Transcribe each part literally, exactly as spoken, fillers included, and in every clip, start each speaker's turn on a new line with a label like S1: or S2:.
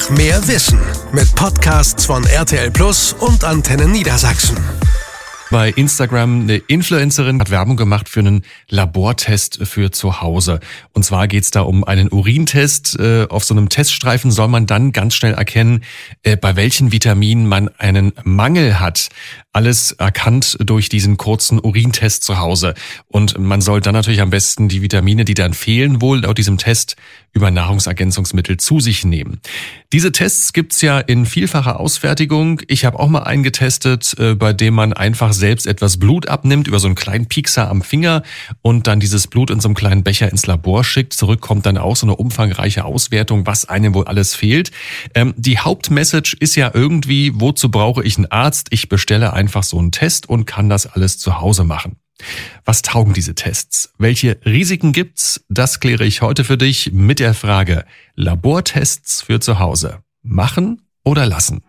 S1: mehr Wissen mit Podcasts von R T L Plus und Antenne Niedersachsen.
S2: Bei Instagram eine Influencerin hat Werbung gemacht für einen Labortest für zu Hause. Und zwar geht's da um einen Urintest. Auf so einem Teststreifen soll man dann ganz schnell erkennen, bei welchen Vitaminen man einen Mangel hat. Alles erkannt durch diesen kurzen Urintest zu Hause. Und man soll dann natürlich am besten die Vitamine, die dann fehlen, wohl laut diesem Test über Nahrungsergänzungsmittel zu sich nehmen. Diese Tests gibt's ja in vielfacher Ausfertigung. Ich habe auch mal einen getestet, bei dem man einfach selbst etwas Blut abnimmt über so einen kleinen Piekser am Finger und dann dieses Blut in so einem kleinen Becher ins Labor schickt. Zurückkommt dann auch so eine umfangreiche Auswertung, was einem wohl alles fehlt. Ähm, die Hauptmessage ist ja irgendwie, wozu brauche ich einen Arzt? Ich bestelle einfach so einen Test und kann das alles zu Hause machen. Was taugen diese Tests? Welche Risiken gibt's? Das kläre ich heute für dich mit der Frage: Labortests für zu Hause. Machen oder lassen?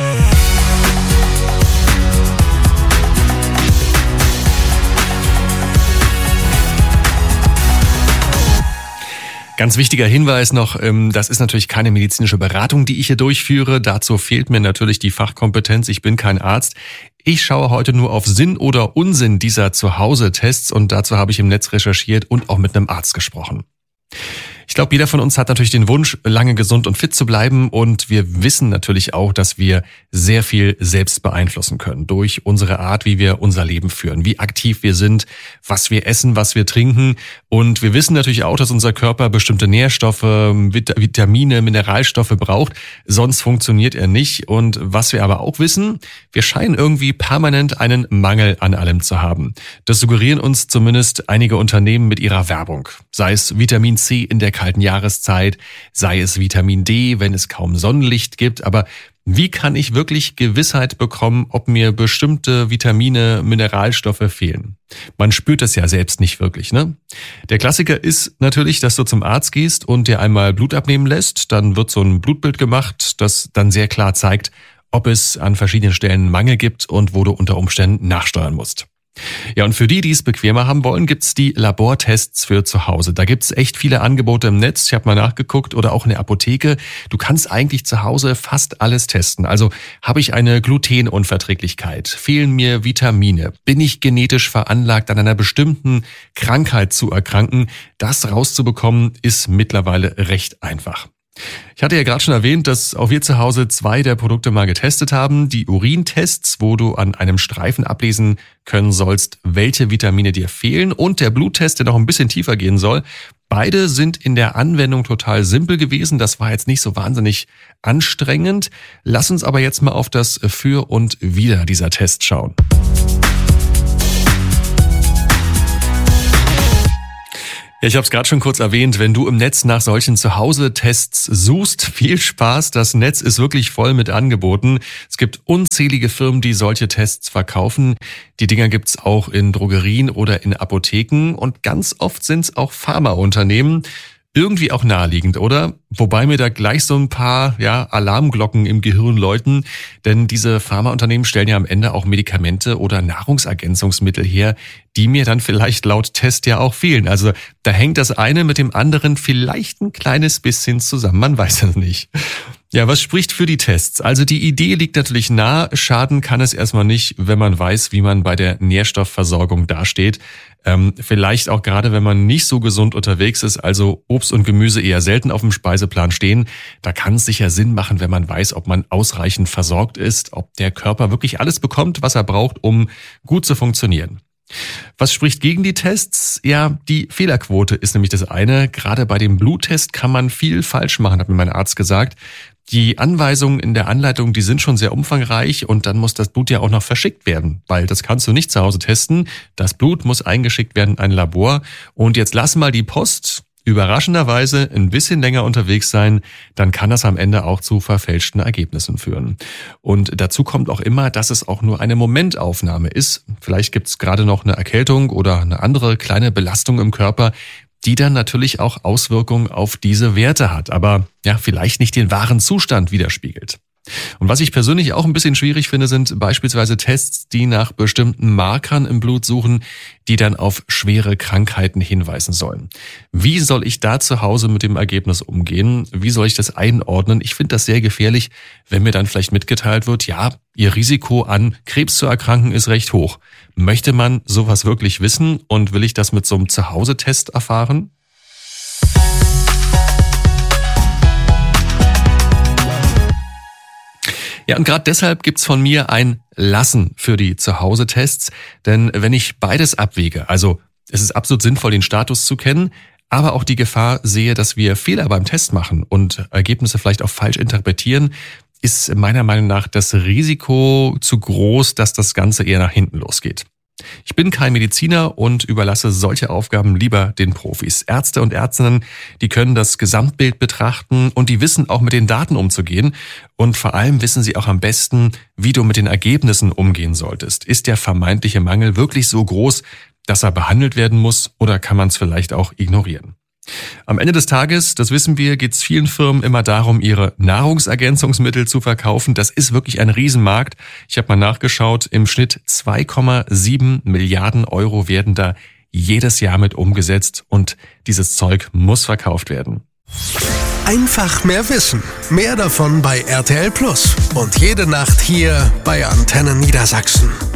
S2: Ganz wichtiger Hinweis noch, das ist natürlich keine medizinische Beratung, die ich hier durchführe. Dazu fehlt mir natürlich die Fachkompetenz. Ich bin kein Arzt. Ich schaue heute nur auf Sinn oder Unsinn dieser Zuhause-Tests und dazu habe ich im Netz recherchiert und auch mit einem Arzt gesprochen. Ich glaube, jeder von uns hat natürlich den Wunsch, lange gesund und fit zu bleiben, und wir wissen natürlich auch, dass wir sehr viel selbst beeinflussen können durch unsere Art, wie wir unser Leben führen, wie aktiv wir sind, was wir essen, was wir trinken, und wir wissen natürlich auch, dass unser Körper bestimmte Nährstoffe, Vitamine, Mineralstoffe braucht, sonst funktioniert er nicht. Und was wir aber auch wissen, wir scheinen irgendwie permanent einen Mangel an allem zu haben. Das suggerieren uns zumindest einige Unternehmen mit ihrer Werbung, sei es Vitamin C in der kalten Jahreszeit, sei es Vitamin D, wenn es kaum Sonnenlicht gibt. Aber wie kann ich wirklich Gewissheit bekommen, ob mir bestimmte Vitamine, Mineralstoffe fehlen? Man spürt das ja selbst nicht wirklich, ne? Der Klassiker ist natürlich, dass du zum Arzt gehst und dir einmal Blut abnehmen lässt. Dann wird so ein Blutbild gemacht, das dann sehr klar zeigt, ob es an verschiedenen Stellen Mangel gibt und wo du unter Umständen nachsteuern musst. Ja, und für die, die es bequemer haben wollen, gibt's die Labortests für zu Hause. Da gibt's echt viele Angebote im Netz. Ich habe mal nachgeguckt, oder auch in der Apotheke. Du kannst eigentlich zu Hause fast alles testen. Also habe ich eine Glutenunverträglichkeit? Fehlen mir Vitamine? Bin ich genetisch veranlagt, an einer bestimmten Krankheit zu erkranken? Das rauszubekommen ist mittlerweile recht einfach. Ich hatte ja gerade schon erwähnt, dass auch wir zu Hause zwei der Produkte mal getestet haben. Die Urintests, wo du an einem Streifen ablesen können sollst, welche Vitamine dir fehlen, und der Bluttest, der noch ein bisschen tiefer gehen soll. Beide sind in der Anwendung total simpel gewesen. Das war jetzt nicht so wahnsinnig anstrengend. Lass uns aber jetzt mal auf das Für und Wider dieser Tests schauen. Ja, ich habe es gerade schon kurz erwähnt, wenn du im Netz nach solchen Zuhause-Tests suchst, viel Spaß. Das Netz ist wirklich voll mit Angeboten. Es gibt unzählige Firmen, die solche Tests verkaufen. Die Dinger gibt's auch in Drogerien oder in Apotheken, und ganz oft sind's auch Pharmaunternehmen. Irgendwie auch naheliegend, oder? Wobei mir da gleich so ein paar ja, Alarmglocken im Gehirn läuten, denn diese Pharmaunternehmen stellen ja am Ende auch Medikamente oder Nahrungsergänzungsmittel her, die mir dann vielleicht laut Test ja auch fehlen. Also da hängt das eine mit dem anderen vielleicht ein kleines bisschen zusammen, man weiß es nicht. Ja, was spricht für die Tests? Also die Idee liegt natürlich nah, schaden kann es erstmal nicht, wenn man weiß, wie man bei der Nährstoffversorgung dasteht. Ähm, vielleicht auch gerade, wenn man nicht so gesund unterwegs ist, also Obst und Gemüse eher selten auf dem Speiseplan stehen. Da kann es sicher Sinn machen, wenn man weiß, ob man ausreichend versorgt ist, ob der Körper wirklich alles bekommt, was er braucht, um gut zu funktionieren. Was spricht gegen die Tests? Ja, die Fehlerquote ist nämlich das eine. Gerade bei dem Bluttest kann man viel falsch machen, hat mir mein Arzt gesagt. Die Anweisungen in der Anleitung, die sind schon sehr umfangreich, und dann muss das Blut ja auch noch verschickt werden, weil das kannst du nicht zu Hause testen. Das Blut muss eingeschickt werden in ein Labor, und jetzt lass mal die Post überraschenderweise ein bisschen länger unterwegs sein, dann kann das am Ende auch zu verfälschten Ergebnissen führen. Und dazu kommt auch immer, dass es auch nur eine Momentaufnahme ist. Vielleicht gibt es gerade noch eine Erkältung oder eine andere kleine Belastung im Körper, die dann natürlich auch Auswirkungen auf diese Werte hat, aber ja, vielleicht nicht den wahren Zustand widerspiegelt. Und was ich persönlich auch ein bisschen schwierig finde, sind beispielsweise Tests, die nach bestimmten Markern im Blut suchen, die dann auf schwere Krankheiten hinweisen sollen. Wie soll ich da zu Hause mit dem Ergebnis umgehen? Wie soll ich das einordnen? Ich finde das sehr gefährlich, wenn mir dann vielleicht mitgeteilt wird, ja, Ihr Risiko an Krebs zu erkranken ist recht hoch. Möchte man sowas wirklich wissen und will ich das mit so einem Zuhause-Test erfahren? Ja, und gerade deshalb gibt's von mir ein Lassen für die Zuhause-Tests. Denn wenn ich beides abwäge, also es ist absolut sinnvoll, den Status zu kennen, aber auch die Gefahr sehe, dass wir Fehler beim Test machen und Ergebnisse vielleicht auch falsch interpretieren, ist meiner Meinung nach das Risiko zu groß, dass das Ganze eher nach hinten losgeht. Ich bin kein Mediziner und überlasse solche Aufgaben lieber den Profis. Ärzte und Ärztinnen, die können das Gesamtbild betrachten und die wissen auch mit den Daten umzugehen. Und vor allem wissen sie auch am besten, wie du mit den Ergebnissen umgehen solltest. Ist der vermeintliche Mangel wirklich so groß, dass er behandelt werden muss, oder kann man es vielleicht auch ignorieren? Am Ende des Tages, das wissen wir, geht es vielen Firmen immer darum, ihre Nahrungsergänzungsmittel zu verkaufen. Das ist wirklich ein Riesenmarkt. Ich habe mal nachgeschaut, im Schnitt zwei Komma sieben Milliarden Euro werden da jedes Jahr mit umgesetzt und dieses Zeug muss verkauft werden.
S1: Einfach mehr Wissen. Mehr davon bei R T L Plus. Und jede Nacht hier bei Antenne Niedersachsen.